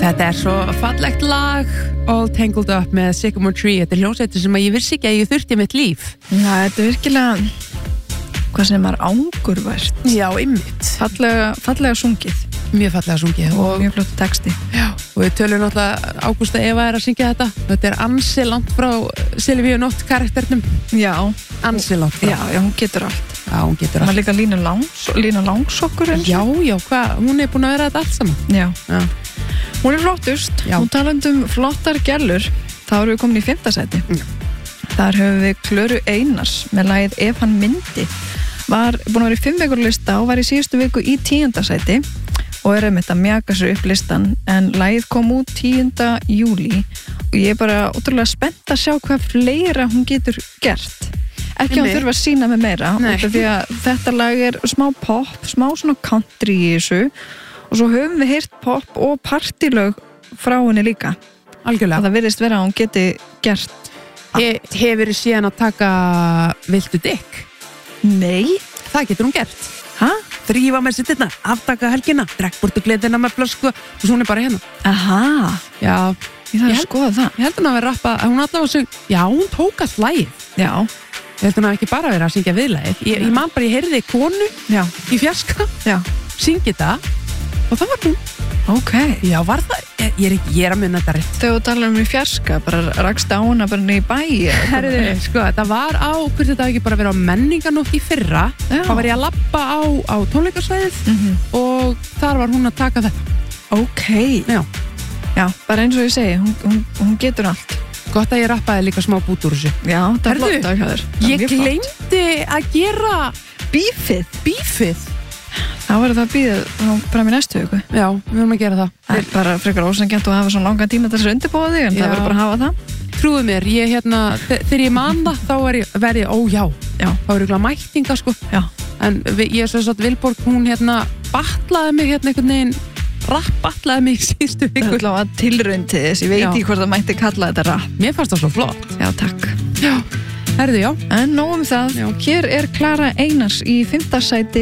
Þetta svo fallegt lag, All Tangled Up með Sycamore Tree. Þetta hljómsveitur sem ég vissi ekki að ég þurfti mitt líf. Já, þetta virkilega hvað sem angurvært. Já, einmitt. Fallega sungið. Mjög fallega sungið. Og mjög flott texti. Já, og við tölum náttúrulega Ágústa Eva að syngja þetta. Þetta ansi langt frá Silvíu Nótt karakternum. Já. Ansi langt frá. Já, hún getur allt. Já, hún getur allt. Hún líka Lína Langsokkur. Já, hvað, hún búin að vera þetta allt saman. Já. Hún flottust. Já. Hún talandum flottar gælur. Þá erum við komin í 5. sæti. Já. Þar höfum við Klöru Einars með lagið Ef hann myndi. Var búin að vera í 5 vikur lista og var í síðustu viku í 10. sæti og einmitt að mjaka sér upp listan, en lagið kom út 10. júlí og ég bara ótrúlega spennt að sjá hvað fleira hún getur gert. Ekki að hún þurfa að sína með meira, því að þetta lag smá pop, smá svona country í þessu, og svo höfum við heyrt pop og partylög frá henni líka. Algjörlega. Og það virðist vera að hún geti gert allt. Hefur þið síðan að taka Viltu Dick? Nei. Það getur hún gert. Hæ? Þrífa með sittirna, aftaka helgina, drekk bortu gleðina með flösku og svo hún bara hérna. Aha. Já. Ég þarf að skoða það. Ég held hún að vera rappa, hún allavega söng, já, hún tók allt lagið. Já. Ég held hún að ekki bara vera að syngja viðlagið. Ég man bara, ég heyrði konu í fjarska syngja það og það var hún. Ok. Já, var það, ég er að munna þetta rétt. Þegar þú talar í fjarska, bara rakst á hana bara niður í bæ. Herðu, sko, þetta var á, hvort þetta ekki bara verið á menninganótt í fyrra. Þá var ég að labba á tónleikasvæðið og þar var hún að taka þetta. Ok. Já, bara eins og ég segi, hún getur allt. Gott að ég rappaði líka smá bút úr þessu. Já, það er flott að hjá þér. Ég gleymdi að gera bífið. Það verður það að býða fram í næstu viku. Já, við verðum að gera það. Það er bara frekar ósanngjarnt að hafa svona langan tíma til þess að undirbúa þig, en það verður bara að hafa það. Trúðu mér, þegar ég man það, þá verði þá eru mættinga, sko. Já. En ég svo að Vilborg, hún batlaði mig einhvern veginn, batlaði mig í síðustu viku. Það er allavega tilraun til þess, ég veit ekki hvort það mætti kalla þetta rapp. Mér fannst það svo flott. Já, takk. Já, herðu, já. En nóg það, hér er Klara Einars í 5. sæti